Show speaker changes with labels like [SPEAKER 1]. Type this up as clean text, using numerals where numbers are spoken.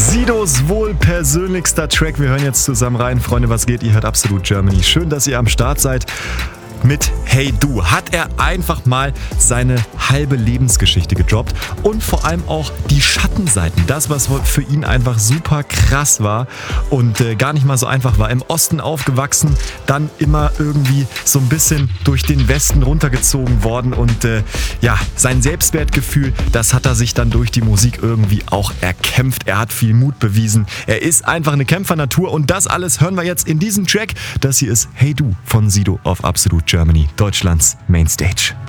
[SPEAKER 1] Sidos wohl persönlichster Track. Wir hören jetzt zusammen rein. Freunde, was geht? Ihr hört Absolut Germany. Schön, dass ihr am Start seid. Mit Hey Du hat er einfach mal seine halbe Lebensgeschichte gedroppt und vor allem auch die Schattenseiten, das, was für ihn einfach super krass war und gar nicht mal so einfach war. Im Osten aufgewachsen, dann immer irgendwie so ein bisschen durch den Westen runtergezogen worden und sein Selbstwertgefühl, das hat er sich dann durch die Musik irgendwie auch erkämpft. Er hat viel Mut bewiesen. Er ist einfach eine Kämpfernatur und das alles hören wir jetzt in diesem Track. Das hier ist Hey Du von Sido auf Absolut Germany, Deutschlands Mainstage.